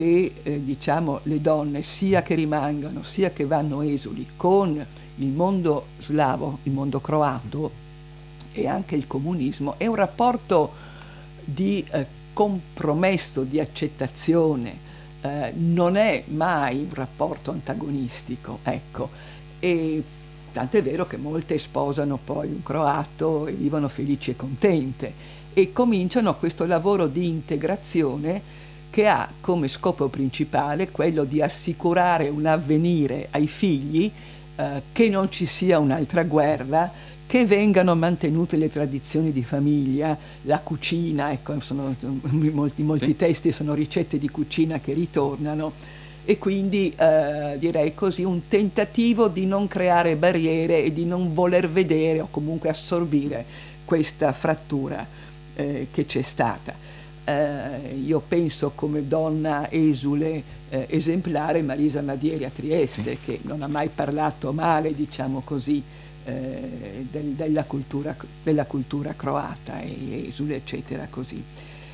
e diciamo le donne sia che rimangano sia che vanno esuli con il mondo slavo, il mondo croato e anche il comunismo, è un rapporto di compromesso, di accettazione, non è mai un rapporto antagonistico, ecco. E tanto è vero che molte sposano poi un croato e vivono felici e contente e cominciano questo lavoro di integrazione che ha come scopo principale quello di assicurare un avvenire ai figli, che non ci sia un'altra guerra, che vengano mantenute le tradizioni di famiglia, la cucina, ecco, molti Sì. testi sono ricette di cucina che ritornano e quindi direi così un tentativo di non creare barriere e di non voler vedere o comunque assorbire questa frattura che c'è stata. Io penso come donna esule esemplare Marisa Madieri a Trieste, che non ha mai parlato male, diciamo così, della cultura croata e esule, eccetera, così.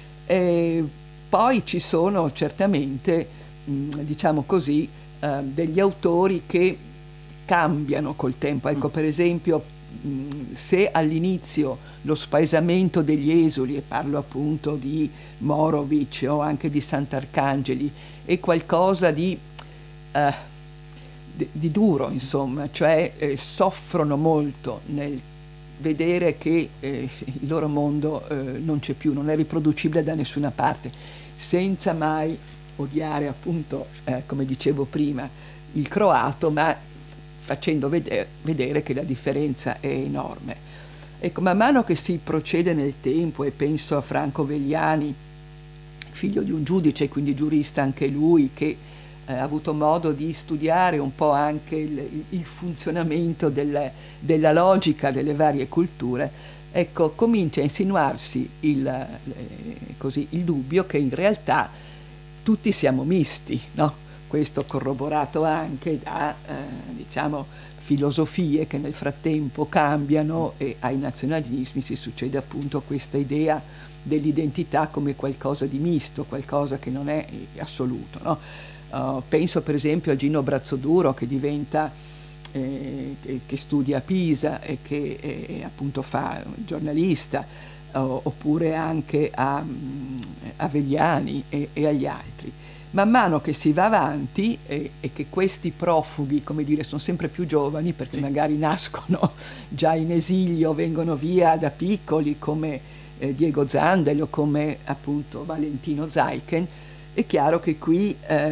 Poi ci sono certamente, diciamo così, degli autori che cambiano col tempo. Ecco, per esempio, se all'inizio lo spaesamento degli esuli, e parlo appunto di Morovic o anche di Sant'Arcangeli, è qualcosa di duro, insomma, cioè soffrono molto nel vedere che il loro mondo non c'è più, non è riproducibile da nessuna parte, senza mai odiare appunto, come dicevo prima, il croato, ma facendo vedere che la differenza è enorme. Ecco, man mano che si procede nel tempo, e penso a Franco Vegliani, figlio di un giudice, quindi giurista anche lui, che ha avuto modo di studiare un po' anche il funzionamento della logica delle varie culture, ecco, comincia a insinuarsi il dubbio che in realtà tutti siamo misti, no? Questo corroborato anche da, diciamo, filosofie che nel frattempo cambiano e ai nazionalismi si succede appunto questa idea dell'identità come qualcosa di misto, qualcosa che non è assoluto, no? Penso per esempio a Gino Brazzoduro che diventa, che studia a Pisa e che appunto fa giornalista, oppure anche a Vegliani e agli altri. Man mano che si va avanti e che questi profughi, come dire, sono sempre più giovani perché Sì. magari nascono già in esilio, vengono via da piccoli come Diego Zandel o come appunto Valentino Zaiken, è chiaro che qui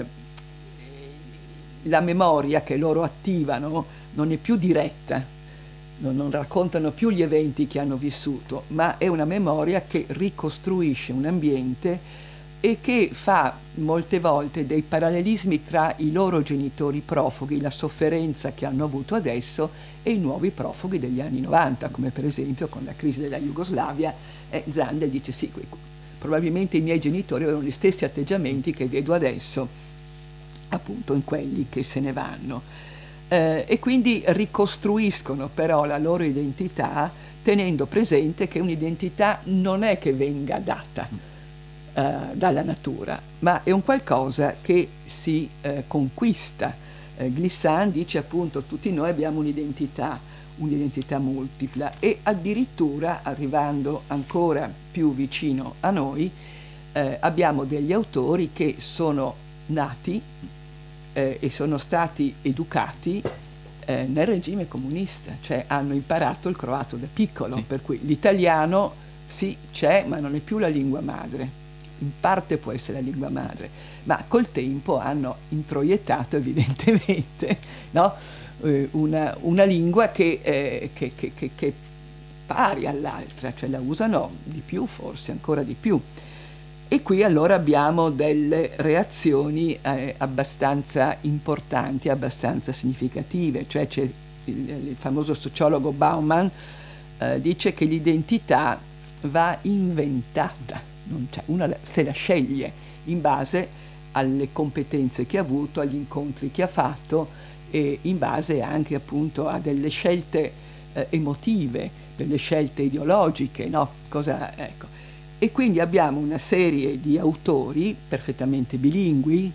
la memoria che loro attivano non è più diretta, non raccontano più gli eventi che hanno vissuto, ma è una memoria che ricostruisce un ambiente e che fa molte volte dei parallelismi tra i loro genitori profughi, la sofferenza che hanno avuto adesso, e i nuovi profughi degli anni 90, come per esempio con la crisi della Jugoslavia. Zandel dice sì, probabilmente i miei genitori avevano gli stessi atteggiamenti che vedo adesso appunto in quelli che se ne vanno. E quindi ricostruiscono però la loro identità tenendo presente che un'identità non è che venga data dalla natura, ma è un qualcosa che si conquista. Glissant dice appunto tutti noi abbiamo un'identità multipla e addirittura arrivando ancora più vicino a noi abbiamo degli autori che sono nati e sono stati educati nel regime comunista, cioè hanno imparato il croato da piccolo, Sì. per cui l'italiano sì c'è ma non è più la lingua madre. In parte può essere la lingua madre, ma col tempo hanno introiettato evidentemente, no? Una lingua che è pari all'altra, cioè la usano di più, forse ancora di più. E qui allora abbiamo delle reazioni abbastanza importanti, abbastanza significative, cioè c'è il famoso sociologo Bauman dice che l'identità va inventata, cioè una se la sceglie in base alle competenze che ha avuto, agli incontri che ha fatto e in base anche appunto a delle scelte emotive, delle scelte ideologiche, no? Ecco. E quindi abbiamo una serie di autori perfettamente bilingui,